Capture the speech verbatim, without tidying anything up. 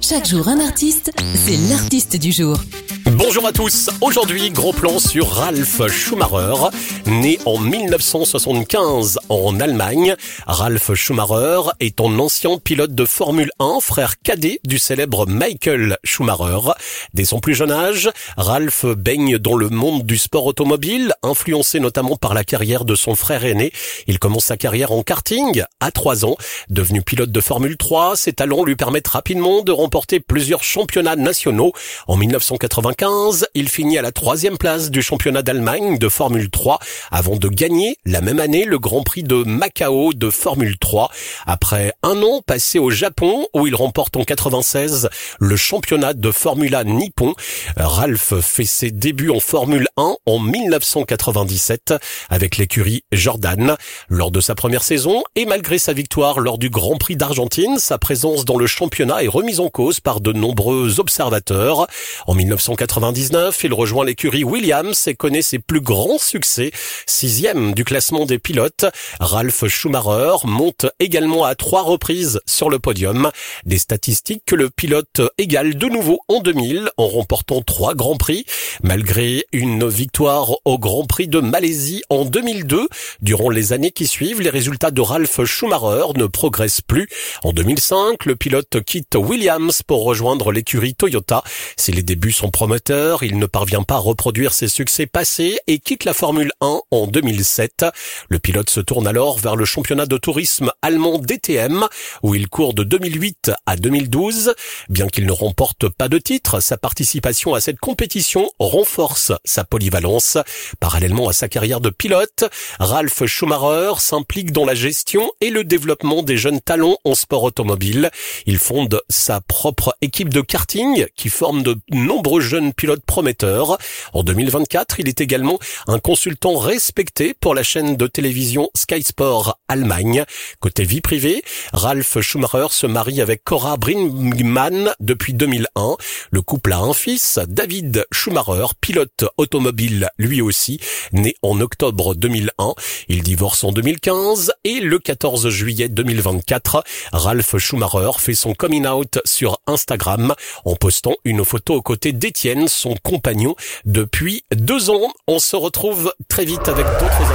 Chaque jour un artiste, c'est l'artiste du jour. Bonjour à tous, aujourd'hui gros plan sur Ralf Schumacher, né en mille neuf cent soixante-quinze en Allemagne. Ralf Schumacher est un ancien pilote de Formule un, frère cadet du célèbre Michael Schumacher. Dès son plus jeune âge, Ralf baigne dans le monde du sport automobile, influencé notamment par la carrière de son frère aîné. Il commence sa carrière en karting à trois ans. Devenu pilote de Formule trois, ses talents lui permettent rapidement de remporter plusieurs championnats nationaux. En mille neuf cent quatre-vingt-quinze, il finit à la troisième place du championnat d'Allemagne de Formule trois avant de gagner la même année le Grand Prix de Macao de Formule trois. Après un an passé au Japon où il remporte en quatre-vingt-seize le championnat de Formula Nippon, Ralf fait ses débuts en Formule un en mille neuf cent quatre-vingt-dix-sept avec l'écurie Jordan. Lors de sa première saison et malgré sa victoire lors du Grand Prix d'Argentine, sa présence dans le championnat est remise en cause par de nombreux observateurs. En mille neuf cent quatre-vingt-dix-neuf, il rejoint l'écurie Williams et connaît ses plus grands succès. Sixième du classement des pilotes, Ralf Schumacher monte également à trois reprises sur le podium. Des statistiques que le pilote égale de nouveau en deux mille en remportant trois grands prix. Malgré une victoire au Grand Prix de Malaisie en deux mille deux, durant les années qui suivent, les résultats de Ralf Schumacher ne progressent plus. En deux mille cinq, le pilote quitte Williams pour rejoindre l'écurie Toyota. Si les débuts sont prometteurs, il ne parvient pas à reproduire ses succès passés et quitte la Formule un en deux mille sept. Le pilote se tourne alors vers le championnat de tourisme allemand D T M, où il court de deux mille huit à deux mille douze. Bien qu'il ne remporte pas de titre, sa participation à cette compétition renforce sa polyvalence. Parallèlement à sa carrière de pilote, Ralf Schumacher s'implique dans la gestion et le développement des jeunes talents en sport automobile. Il fonde sa propre équipe de karting qui forme de nombreux jeunes pilotes prometteurs. En deux mille vingt-quatre, il est également un consultant respecté pour la chaîne de télévision Sky Sport Allemagne. Côté vie privée, Ralf Schumacher se marie avec Cora Bringmann depuis deux mille un. Le couple a un fils, David Schumacher, pilote automobile lui aussi, né en octobre deux mille un. Il divorce en deux mille quinze et le quatorze juillet deux mille vingt-quatre, Ralf Schumacher fait son coming out sur Instagram en postant une photo aux côtés d'Étienne, son compagnon depuis deux ans. On se retrouve très vite avec d'autres